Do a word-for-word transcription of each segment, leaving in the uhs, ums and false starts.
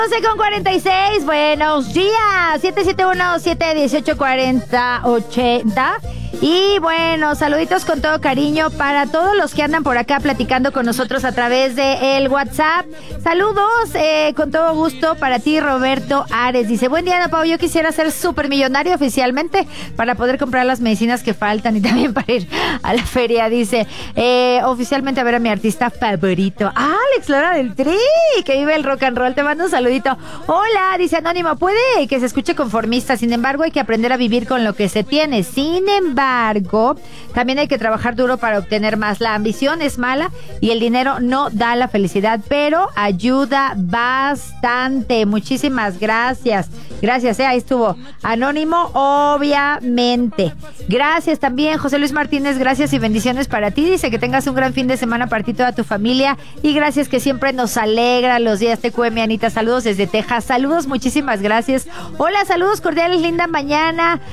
once con cuarenta y seis, buenos días. siete siete uno, siete uno ocho, cuatro cero, ocho cero. Y bueno, saluditos con todo cariño para todos los que andan por acá platicando con nosotros a través de el WhatsApp. Saludos, eh, con todo gusto para ti, Roberto Ares. Dice, buen día, Ana Pau, yo quisiera ser súper millonario oficialmente para poder comprar las medicinas que faltan y también para ir a la feria. Dice, eh, oficialmente a ver a mi artista favorito, Alex Lara del Tri, que vive el rock and roll. Te mando un saludito. Hola, dice Anónimo, puede que se escuche conformista, sin embargo hay que aprender a vivir con lo que se tiene. Sin embargo, también hay que trabajar duro para obtener más. La ambición es mala y el dinero no da la felicidad, pero ayuda bastante. Muchísimas gracias. Gracias, eh, ahí estuvo Anónimo, obviamente. Gracias también, José Luis Martínez, gracias y bendiciones para ti. Dice que tengas un gran fin de semana para ti y toda tu familia. Y gracias que siempre nos alegra los días. T Q M, Anita, saludos desde Texas. Saludos, muchísimas gracias. Hola, saludos cordiales, linda mañana.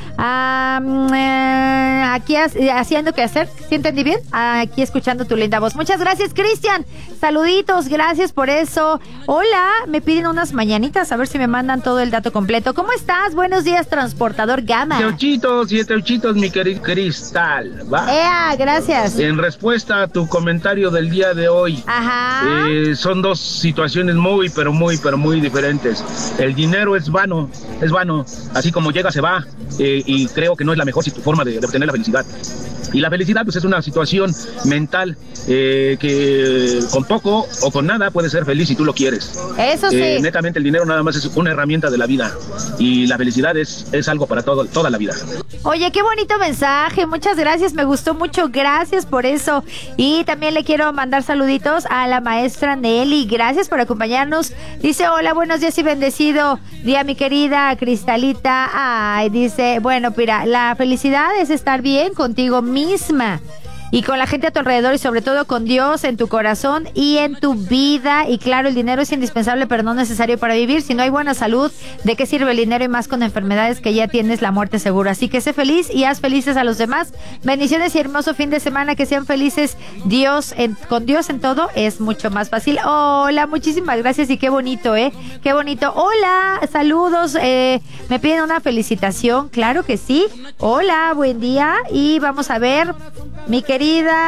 Um, eh, aquí haciendo qué hacer, ¿sí entendí bien? Aquí escuchando tu linda voz. Muchas gracias, Cristian. Saluditos, gracias por eso. Hola, me piden unas mañanitas, a ver si me mandan todo el dato completo. ¿Cómo estás? Buenos días, transportador Gama. Siete ochitos, siete ochitos, mi querido Cristal, ¿va? Ea, gracias. En respuesta a tu comentario del día de hoy, ajá, eh, son dos situaciones muy, pero muy, pero muy diferentes. El dinero es vano, es vano, así como llega se va, eh, y creo que no es la mejor forma de, de obtener la felicidad. Y la felicidad pues es una situación mental eh, que con poco o con nada puedes ser feliz si tú lo quieres. Eso sí. Eh, netamente el dinero nada más es una herramienta de la vida y la felicidad es, es algo para todo, toda la vida. Oye, qué bonito mensaje, muchas gracias, me gustó mucho, gracias por eso. Y también le quiero mandar saluditos a la maestra Nelly, gracias por acompañarnos. Dice, hola, buenos días y bendecido día, mi querida Cristalita. Ay, dice, bueno, mira, la felicidad es estar bien contigo misma y con la gente a tu alrededor y sobre todo con Dios en tu corazón y en tu vida. Y claro, el dinero es indispensable pero no necesario para vivir. Si no hay buena salud, ¿de qué sirve el dinero? Y más con enfermedades que ya tienes la muerte segura. Así que sé feliz y haz felices a los demás. Bendiciones y hermoso fin de semana, que sean felices. Dios en, con Dios en todo es mucho más fácil. Hola, muchísimas gracias y qué bonito, ¿eh? Qué bonito. Hola, saludos. Eh, me piden una felicitación, claro que sí. Hola, buen día y vamos a ver, mi querida,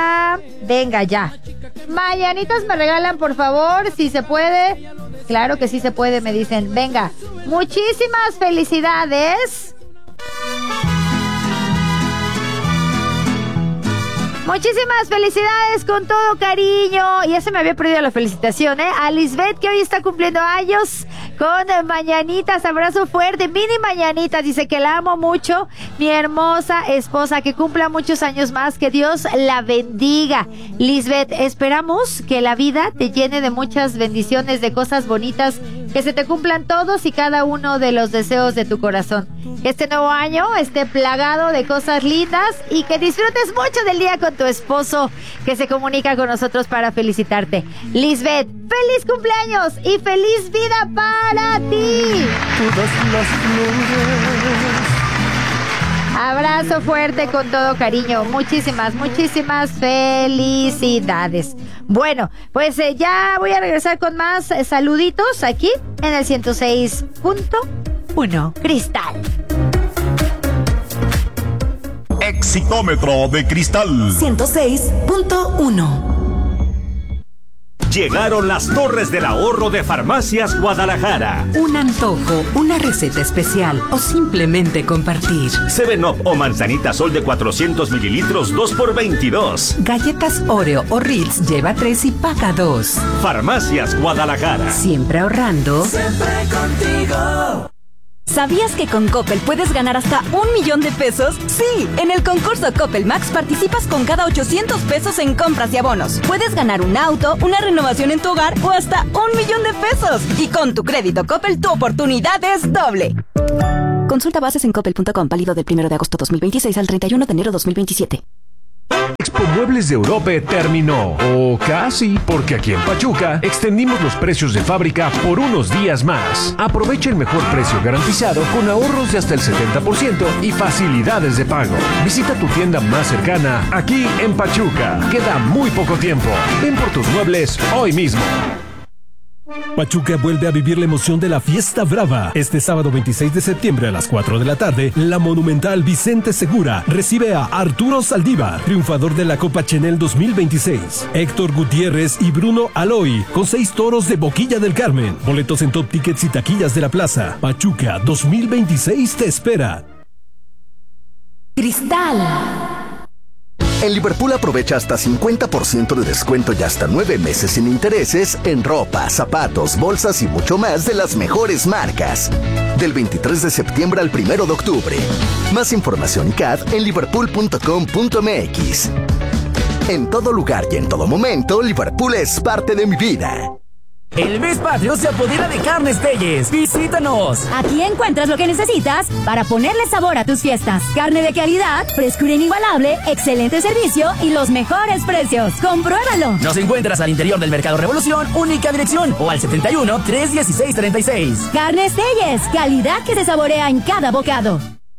venga ya. Mañanitas me regalan, por favor, si se puede. Claro que sí se puede, me dicen. Venga, muchísimas felicidades. Muchísimas felicidades con todo cariño. Y ya se me había perdido la felicitación, ¿eh? A Lisbeth, que hoy está cumpliendo años, con mañanitas, abrazo fuerte, mini mañanitas, dice que la amo mucho, mi hermosa esposa, que cumpla muchos años más, que Dios la bendiga. Lisbeth, esperamos que la vida te llene de muchas bendiciones, de cosas bonitas, que se te cumplan todos y cada uno de los deseos de tu corazón. Que este nuevo año esté plagado de cosas lindas y que disfrutes mucho del día con tu esposo, que se comunica con nosotros para felicitarte. Lisbeth, feliz cumpleaños y feliz vida para ti. Todas las flores. Abrazo fuerte con todo cariño. Muchísimas, muchísimas felicidades. Bueno, pues eh, ya voy a regresar con más eh, saluditos aquí en el ciento seis punto uno Cristal. Exitómetro de Cristal ciento seis punto uno. Llegaron las Torres del Ahorro de Farmacias Guadalajara. Un antojo, una receta especial o simplemente compartir. Seven Up o Manzanita Sol de cuatrocientos mililitros, dos por veintidós. Galletas Oreo o Ritz, lleva tres y paga dos. Farmacias Guadalajara. Siempre ahorrando. Siempre contigo. ¿Sabías que con Coppel puedes ganar hasta un millón de pesos? Sí, en el concurso Coppel Max participas con cada ochocientos pesos en compras y abonos. Puedes ganar un auto, una renovación en tu hogar o hasta un millón de pesos. Y con tu crédito Coppel, tu oportunidad es doble. Consulta bases en coppel punto com, válido del primero de agosto dos mil veintiséis al treinta y uno de enero dos mil veintisiete. Expo Muebles de Europe terminó, o casi, porque aquí en Pachuca extendimos los precios de fábrica por unos días más. Aprovecha el mejor precio garantizado con ahorros de hasta el setenta por ciento y facilidades de pago. Visita tu tienda más cercana aquí en Pachuca. Queda muy poco tiempo. Ven por tus muebles hoy mismo. Pachuca vuelve a vivir la emoción de la Fiesta Brava. Este sábado veintiséis de septiembre a las cuatro de la tarde, la Monumental Vicente Segura recibe a Arturo Saldívar, triunfador de la Copa Chenel dos mil veintiséis. Héctor Gutiérrez y Bruno Aloy, con seis toros de Boquilla del Carmen. Boletos en Top Tickets y taquillas de la plaza. Pachuca dos mil veintiséis te espera. Cristal. En Liverpool aprovecha hasta cincuenta por ciento de descuento y hasta nueve meses sin intereses en ropa, zapatos, bolsas y mucho más de las mejores marcas. Del veintitrés de septiembre al primero de octubre. Más información y C A D en liverpool punto com punto m x. En todo lugar y en todo momento, Liverpool es parte de mi vida. El mes patrio se apodera de Carnes Telles. ¡Visítanos! Aquí encuentras lo que necesitas para ponerle sabor a tus fiestas. Carne de calidad, frescura inigualable, excelente servicio y los mejores precios. ¡Compruébalo! Nos encuentras al interior del Mercado Revolución, única dirección, o al setenta y uno, trescientos dieciséis, treinta y seis. Carnes Telles, calidad que se saborea en cada bocado.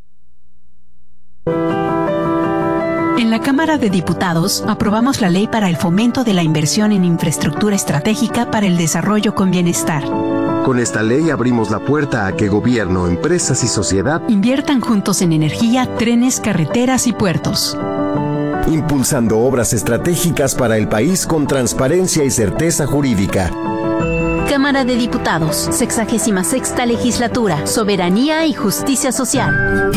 En la Cámara de Diputados aprobamos la ley para el fomento de la inversión en infraestructura estratégica para el desarrollo con bienestar. Con esta ley abrimos la puerta a que gobierno, empresas y sociedad inviertan juntos en energía, trenes, carreteras y puertos. Impulsando obras estratégicas para el país con transparencia y certeza jurídica. Cámara de Diputados, sexagésima sexta legislatura, soberanía y justicia social.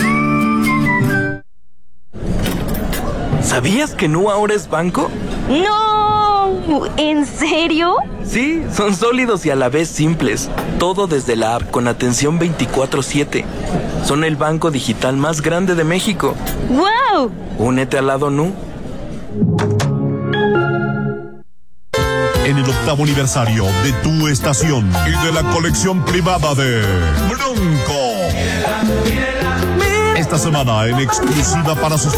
¿Sabías que Nu ahora es banco? ¡No! ¿En serio? Sí, son sólidos y a la vez simples. Todo desde la app con atención veinticuatro siete. Son el banco digital más grande de México. ¡Wow! Únete al lado Nu. En el octavo aniversario de tu estación y de la colección privada de Bronco. Esta semana en exclusiva para sus